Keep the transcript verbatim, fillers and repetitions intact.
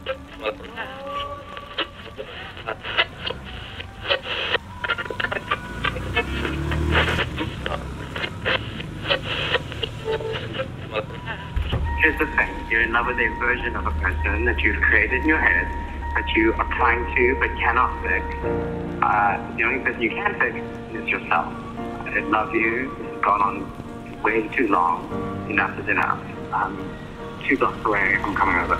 Here's the thing. You're in love with a version of a person that you've created in your head, that you are trying to but cannot fix. Uh, the only person you can fix is yourself. I love you. This has gone on way too long. Enough is enough. Um, two blocks away, I'm coming over.